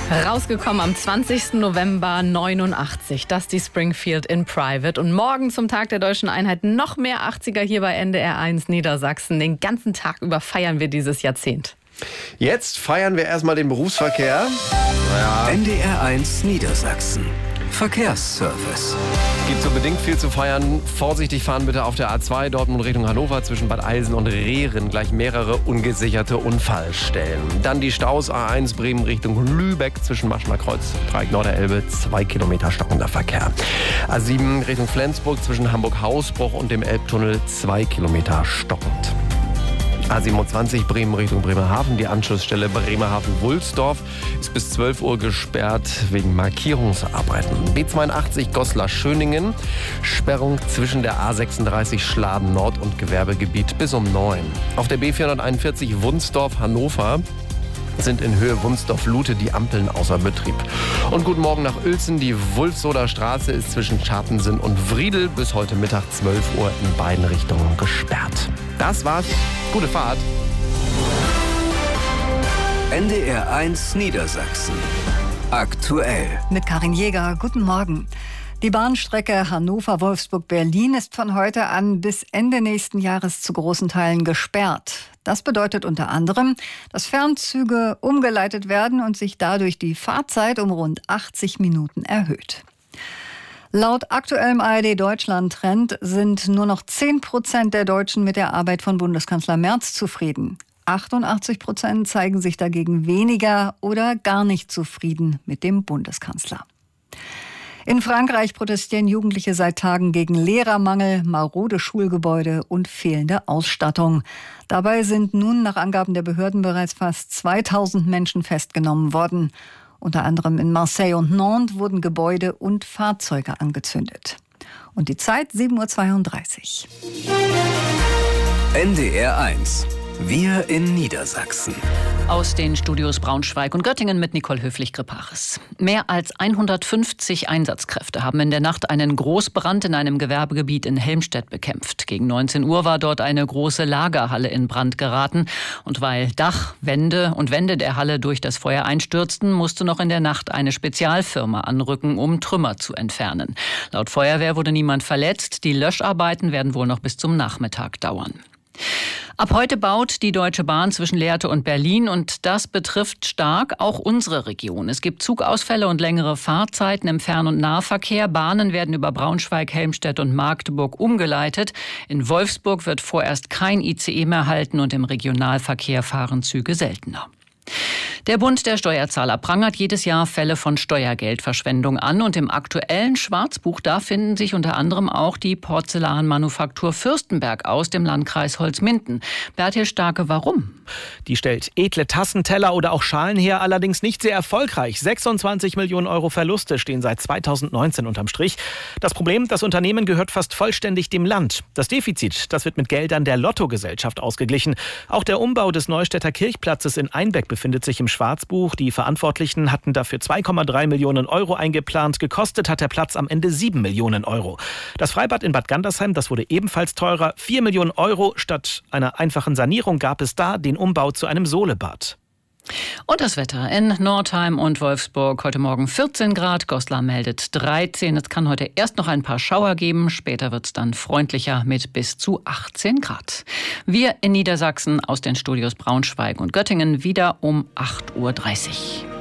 Rausgekommen am 20. November 89, Dusty Springfield in Private. Und morgen zum Tag der Deutschen Einheit noch mehr 80er hier bei NDR 1 Niedersachsen. Den ganzen Tag über feiern wir dieses Jahrzehnt. Jetzt feiern wir erstmal den Berufsverkehr. NDR 1 Niedersachsen. Verkehrsservice. Gibt so bedingt viel zu feiern. Vorsichtig fahren bitte auf der A2 Dortmund Richtung Hannover zwischen Bad Eilsen und Rehren. Gleich mehrere ungesicherte Unfallstellen. Dann die Staus A1 Bremen Richtung Lübeck zwischen Maschner Kreuz, Dreieck Norderelbe, 2 Kilometer stockender Verkehr. A7 Richtung Flensburg zwischen Hamburg-Hausbruch und dem Elbtunnel 2 Kilometer stockend. A27 Bremen Richtung Bremerhaven. Die Anschlussstelle Bremerhaven-Wulsdorf ist bis 12 Uhr gesperrt wegen Markierungsarbeiten. B82 Goslar-Schöningen. Sperrung zwischen der A36 Schladen-Nord und Gewerbegebiet bis um 9. Auf der B441 Wunsdorf-Hannover sind in Höhe Wunsdorf-Lute die Ampeln außer Betrieb. Und guten Morgen nach Uelzen. Die Wulfsoder Straße ist zwischen Schartensen und Wriedel bis heute Mittag 12 Uhr in beiden Richtungen gesperrt. Das war's. Gute Fahrt. NDR 1 Niedersachsen. Aktuell. Mit Karin Jäger. Guten Morgen. Die Bahnstrecke Hannover-Wolfsburg-Berlin ist von heute an bis Ende nächsten Jahres zu großen Teilen gesperrt. Das bedeutet unter anderem, dass Fernzüge umgeleitet werden und sich dadurch die Fahrzeit um rund 80 Minuten erhöht. Laut aktuellem ARD-Deutschland-Trend sind nur noch 10% der Deutschen mit der Arbeit von Bundeskanzler Merz zufrieden. 88% zeigen sich dagegen weniger oder gar nicht zufrieden mit dem Bundeskanzler. In Frankreich protestieren Jugendliche seit Tagen gegen Lehrermangel, marode Schulgebäude und fehlende Ausstattung. Dabei sind nun nach Angaben der Behörden bereits fast 2000 Menschen festgenommen worden. Unter anderem in Marseille und Nantes wurden Gebäude und Fahrzeuge angezündet. Und die Zeit 7:32 Uhr. NDR 1. Wir in Niedersachsen. Aus den Studios Braunschweig und Göttingen mit Nicole Höflich-Griparis. Mehr als 150 Einsatzkräfte haben in der Nacht einen Großbrand in einem Gewerbegebiet in Helmstedt bekämpft. Gegen 19 Uhr war dort eine große Lagerhalle in Brand geraten. Und weil Dach, Wände und Wände der Halle durch das Feuer einstürzten, musste noch in der Nacht eine Spezialfirma anrücken, um Trümmer zu entfernen. Laut Feuerwehr wurde niemand verletzt. Die Löscharbeiten werden wohl noch bis zum Nachmittag dauern. Ab heute baut die Deutsche Bahn zwischen Lehrte und Berlin und das betrifft stark auch unsere Region. Es gibt Zugausfälle und längere Fahrzeiten im Fern- und Nahverkehr. Bahnen werden über Braunschweig, Helmstedt und Magdeburg umgeleitet. In Wolfsburg wird vorerst kein ICE mehr halten und im Regionalverkehr fahren Züge seltener. Der Bund der Steuerzahler prangert jedes Jahr Fälle von Steuergeldverschwendung an. Und im aktuellen Schwarzbuch, da finden sich unter anderem auch die Porzellanmanufaktur Fürstenberg aus dem Landkreis Holzminden. Bertil Starke, warum? Die stellt edle Tassen, Teller oder auch Schalen her, allerdings nicht sehr erfolgreich. 26 Millionen Euro Verluste stehen seit 2019 unterm Strich. Das Problem, das Unternehmen gehört fast vollständig dem Land. Das Defizit, das wird mit Geldern der Lottogesellschaft ausgeglichen. Auch der Umbau des Neustädter Kirchplatzes in Einbeck befindet sich im Schwarzbuch. Die Verantwortlichen hatten dafür 2,3 Millionen Euro eingeplant. Gekostet hat der Platz am Ende 7 Millionen Euro. Das Freibad in Bad Gandersheim, das wurde ebenfalls teurer. 4 Millionen Euro. Statt einer einfachen Sanierung gab es da den Umbau zu einem Solebad. Und das Wetter in Nordheim und Wolfsburg. Heute Morgen 14 Grad, Goslar meldet 13. Es kann heute erst noch ein paar Schauer geben. Später wird es dann freundlicher mit bis zu 18 Grad. Wir in Niedersachsen aus den Studios Braunschweig und Göttingen wieder um 8:30 Uhr.